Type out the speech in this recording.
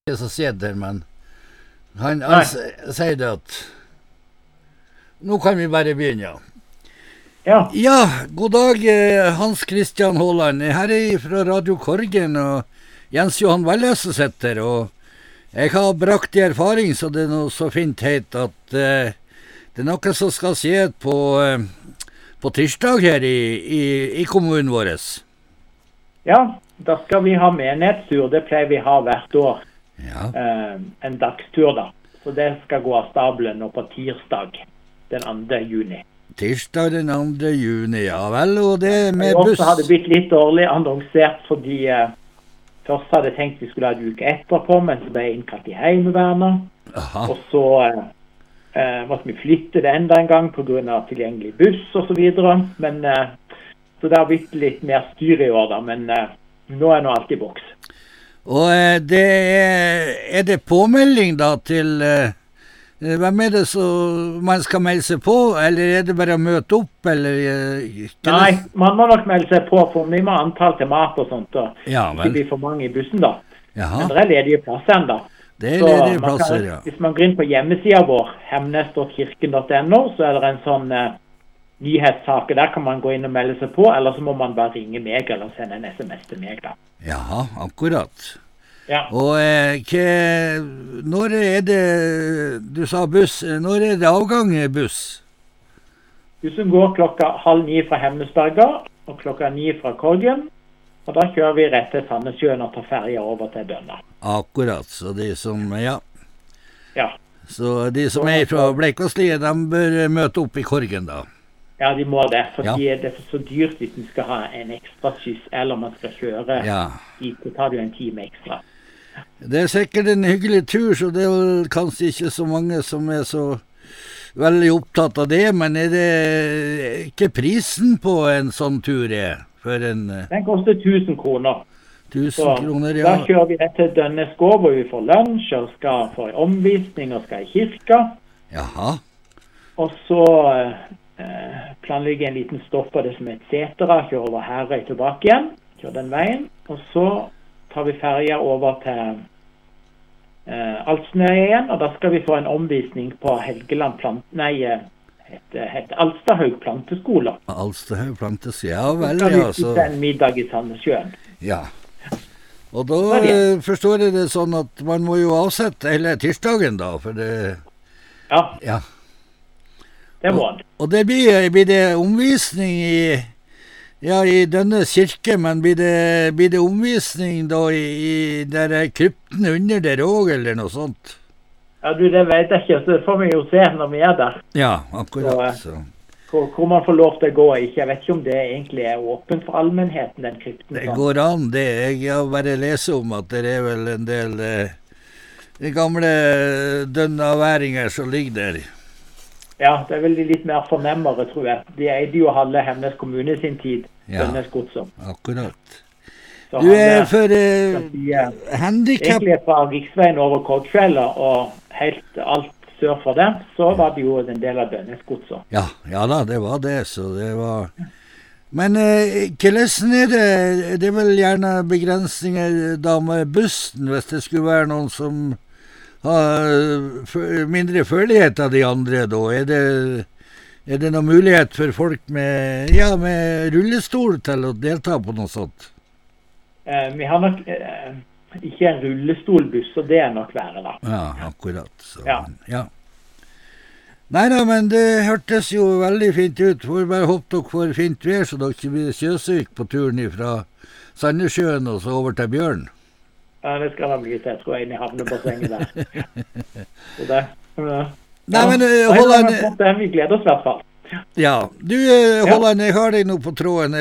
som sitter, men han sier det at nå kan vi bare begynne. Ja, god dag, Hans Christian Håland. Her fra Radio Korgen, og Jens Johan Valle som sitter, og jeg har brakt i erfaring, så det noe så fint heit, at det noe som skal skje på tirsdag her i kommunen vår. Ja, da skal vi ha menighetstur. Det pleier vi ha hvert år. Ja. En dagstur da. Så det skal gå av stabelen nå på tirsdag, den 2. juni. Tirsdag den 2. juni, ja vel, og det med buss. Og så hadde det blitt litt dårlig annonsert, fordi først hadde jeg tenkt vi skulle ha en uke etterpå, men så ble jeg innkalt i Heimevernet. Aha. Og så måtte vi flytte det enda en gang på grunn av tilgjengelig buss og så videre. Men, så det har blitt litt mer styr i år da, men nå nå alt i boks. Og det er det påmelding da til hvem det så man skal melde seg på, eller det bare å møte opp, eller? Nei, man må nok melde seg på, for vi må ha antall til mat og sånt, og ikke bli for mange i bussen da. Jaha. Men det ledige plasser enda. Det ledige plasser, ja. Hvis man går inn på hjemmesiden vår, hemnes.kirken.no, så det en sånn nyhetssak, der kan man gå inn og melde seg på, eller så må man bare ringe meg, eller sende en SMS til meg da. Jaha, akkurat. Ja. Og når det, du sa buss, når det avgang buss? Bussen går 8:30 fra Hemnesberga, og 9:00 fra Korgen, og da kjører vi rett til Sandnessjøen og tar ferja over til Dønna. Akkurat, så de som, ja. Ja. Så de som fra Bleikvassliet, de bør møte opp i Korgen da? Ja, de må det, fordi det så dyrt hvis man skal ha en ekstra skyss, eller man skal kjøre hit, så tar det jo en time ekstra. Det sikkert en hyggelig tur, så det vel kanskje ikke så mange som så veldig opptatt av det, men det ikke prisen på en sånn tur for en... Den koster 1000 kroner. 1000 kroner, ja. Da kjører vi rett til Dønneskov, hvor vi får lunsj, og skal få en omvisning, og skal i kirka. Jaha. Og så planlegger en liten stopp på det som Setra, kjører over Herøy tilbake igjen, kjører den veien, og så tar vi ferja over til Altsnøy igjen, og da skal vi få en omvisning på Helgeland heter Alstahaug planteskole. Alstahaug planteskole, ja vel, ja. Så skal vi spise en middag i Sandnessjøen. Ja. Og da forstår jeg det sånn at man må jo avsette hele tirsdagen da, for det... Ja. Det må han. Og det blir det omvisning i denne kirke, men blir det omvisning da i der krypten under der også, eller noe sånt? Ja, det vet jeg ikke, så det får vi jo se når vi der. Ja, akkurat. Så. Hvor man får lov til å gå, jeg vet ikke om det egentlig åpent for allmennheten, den krypten. Det går an, det. Jeg har bare lest om at det vel en del gamle dønnaværinger som ligger der. Ja, det vel litt mer fornemmere, tror jeg. De eide jo halve Hemnes kommune sin tid, Hemnes godsom. Akkurat. Så du for handicap... Egentlig fra riksveien over Korgfjellet, og helt alt sør for det, så var det jo en del av Dønnes godsom. Ja da, det var det, så det var... Men hvordan det? Det vel gjerne begrensninger da med bussen, hvis det skulle være noen som... mindre følelighet av de andre da? Er det noen mulighet for folk med rullestol til å delta på noe sånt? Vi har nok ikke en rullestolbuss, så det nok være da. Ja, akkurat. Så, ja. Neida, men det hørtes jo veldig fint ut. Får bare håpe dere får fint vær, så dere ikke blir sjøsyk på turen fra Sandnessjøen og så over til Bjørn. Ja, det skal da bli til, jeg tror jeg, inn i havnebassenget der. Så det... Nei, men Håland... Vi gleder oss i hvert fall. Ja, du Håland, jeg har deg nå på tråden.